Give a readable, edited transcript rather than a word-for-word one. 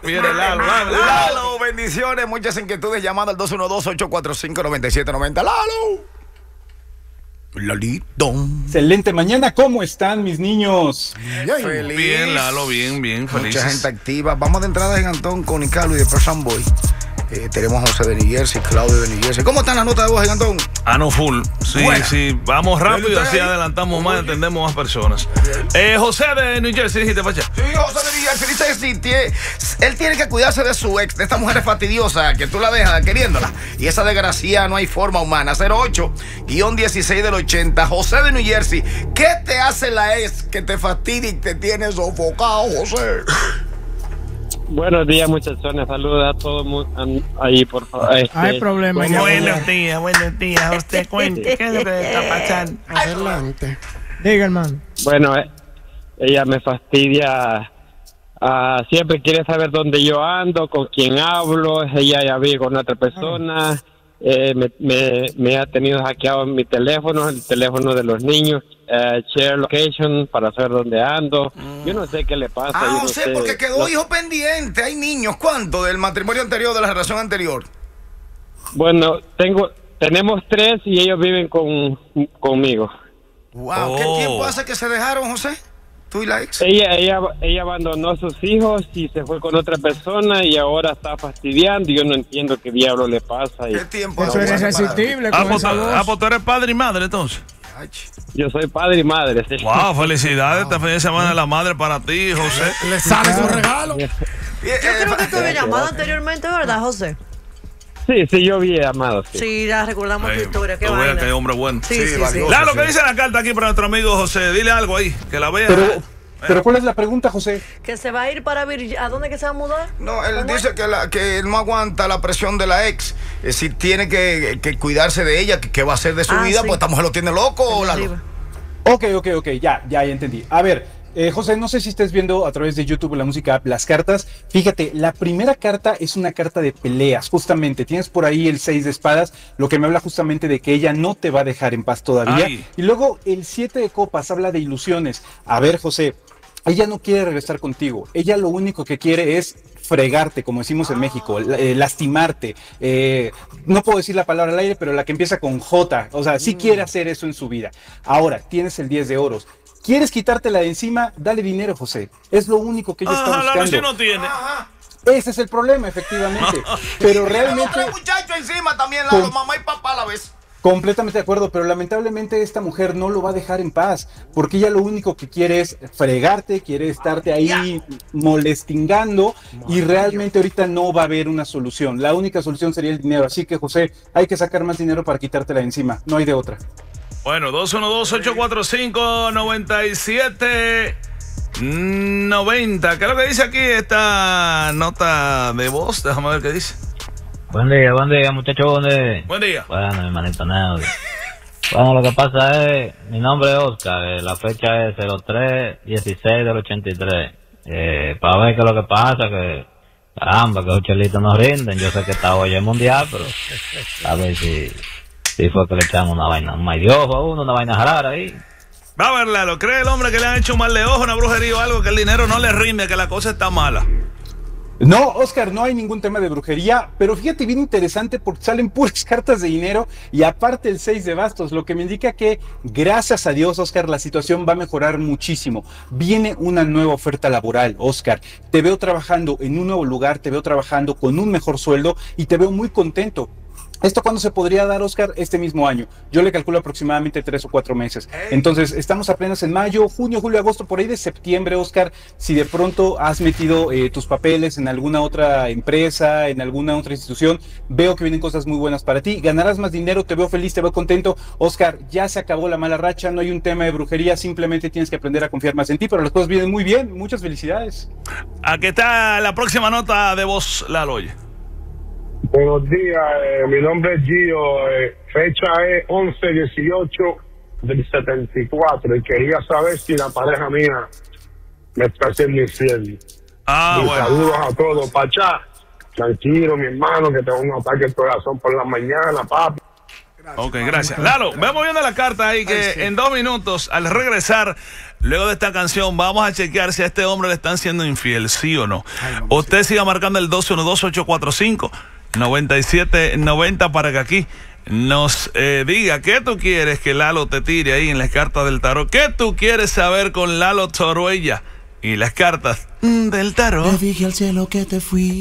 Viene Lalo. Lalo, bendiciones, muchas inquietudes. Llamando al 212-845-9790. Lalo. Lalito. Excelente mañana, ¿cómo están mis niños? Feliz. Bien, Lalo, bien, feliz. Mucha gente activa. Vamos de entrada en Antón con Nicalo y de Person Boy. Tenemos a José de New Jersey, Claudio de New Jersey. ¿Cómo están las notas de voz en Antón? No full. Sí, Buena. sí. Vamos rápido, así adelantamos más, entendemos más personas. José de New Jersey, dijiste, Pacha. Sí, José de New Jersey dice que él tiene que cuidarse de su ex, de esta mujer fastidiosa, que tú la dejas queriéndola. Y esa desgracia no hay forma humana. 08-16 del 80. José de New Jersey, ¿qué te hace la ex que te fastidia y te tiene sofocado, José? Buenos días, muchachones. Saludos a todos ahí, por favor. Hay problema. Buenos días. Usted cuente, ¿qué es lo que está pasando? Adelante. Diga, hermano. Bueno, ella me fastidia. Siempre quiere saber dónde yo ando, con quién hablo. Ella ya vive con otra persona. Me ha tenido hackeado mi teléfono, el teléfono de los niños. Share location para saber dónde ando. Yo no sé qué le pasa. No sé, porque quedó hijo pendiente. Hay niños. ¿Cuánto del matrimonio anterior, de la relación anterior? Bueno, tenemos 3 y ellos viven conmigo. Wow, ¿qué tiempo hace que se dejaron, José? ¿Tú y la ex? Ella abandonó a sus hijos y se fue con otra persona y ahora está fastidiando. Yo no entiendo qué diablo le pasa. ¿Qué tiempo? Eso es irresistible con esa voz. Pues tú eres padre y madre, entonces. Yo soy padre y madre. ¿Sí? Wow, felicidades. Este fin de semana de la madre para ti, José. Le sale su regalo. Yo creo que tú habías llamado anteriormente, ¿verdad, José? Sí, yo había llamado. Sí, ya recordamos tu historia. Qué vaina. Que hombre bueno. Sí. Claro, ¿qué dice la carta aquí para nuestro amigo José? Dile algo ahí, que la vea. Pero ¿cuál es la pregunta, José? Que se va a ir para Virginia. ¿A dónde que se va a mudar? No, él dice que él no aguanta la presión de la ex. Si tiene que cuidarse de ella, ¿qué va a hacer de su vida? Sí. Pues esta mujer lo tiene loco, Lalo. Ok, ya entendí. A ver, José, no sé si estés viendo a través de YouTube la música app, las cartas. Fíjate, la primera carta es una carta de peleas, justamente. Tienes por ahí el 6 de espadas, lo que me habla justamente de que ella no te va a dejar en paz todavía. Ay. Y luego el 7 de copas habla de ilusiones. A ver, José, ella no quiere regresar contigo. Ella lo único que quiere es fregarte, como decimos en México, lastimarte. No puedo decir la palabra al aire, pero la que empieza con J. O sea, sí quiere hacer eso en su vida. Ahora, tienes el 10 de oros. ¿Quieres quitártela de encima? Dale dinero, José. Es lo único que ella está buscando. Lalo, si no tiene. Ese es el problema, efectivamente. Pero realmente... Otro muchacho encima también, Lalo, mamá y papá a la vez. Completamente de acuerdo, pero lamentablemente esta mujer no lo va a dejar en paz, porque ella lo único que quiere es fregarte, quiere estarte ahí molestingando, y realmente ahorita no va a haber una solución. La única solución sería el dinero, así que José, hay que sacar más dinero para quitártela de encima, no hay de otra. Bueno, 212-845-9790. ¿Qué es lo que dice aquí esta nota de voz? Déjame ver qué dice. Buen día, muchachones. Buen día. Bueno, mi hermanito Nelly. Bueno, lo que pasa es, mi nombre es Oscar, la fecha es 03-16 del 83. Para ver qué es lo que pasa, que caramba, que los chelitos nos rinden. Yo sé que está hoy el mundial, pero a ver si fue que le echamos una vaina, un mal de ojo a uno, una vaina rara ahí. Va a ver, Lalo, ¿cree el hombre que le han hecho un mal de ojo, una brujería o algo, que el dinero no le rinde, que la cosa está mala? No, Oscar, no hay ningún tema de brujería, pero fíjate, bien interesante porque salen puras cartas de dinero y aparte el 6 de bastos, lo que me indica que, gracias a Dios, Oscar, la situación va a mejorar muchísimo. Viene una nueva oferta laboral, Oscar. Te veo trabajando en un nuevo lugar, te veo trabajando con un mejor sueldo y te veo muy contento. ¿Esto cuándo se podría dar, Oscar? Este mismo año. Yo le calculo aproximadamente 3 o 4 meses. Entonces, estamos apenas en mayo, junio, julio, agosto, por ahí de septiembre, Oscar. Si de pronto has metido tus papeles en alguna otra empresa, en alguna otra institución, veo que vienen cosas muy buenas para ti. Ganarás más dinero, te veo feliz, te veo contento. Oscar, ya se acabó la mala racha, no hay un tema de brujería, simplemente tienes que aprender a confiar más en ti, pero las cosas vienen muy bien. Muchas felicidades. Aquí está la próxima nota de voz, Lalo. Oye. Buenos días, mi nombre es Gio, fecha es 11-18 del 74 y quería saber si la pareja mía me está haciendo infiel. Bueno. Saludos a todos, Pachá. Tranquilo, mi hermano, que tengo un ataque al corazón por la mañana, papi. Ok, gracias. Lalo, vemos viendo la carta ahí que en 2 minutos, al regresar, luego de esta canción vamos a chequear si a este hombre le están siendo infiel, sí o no. Usted siga marcando el 212-845-9790 para que aquí nos diga qué tú quieres que Lalo te tire ahí en las cartas del tarot. ¿Qué tú quieres saber con Lalo Toruella y las cartas del tarot? Le dije al cielo que te fui.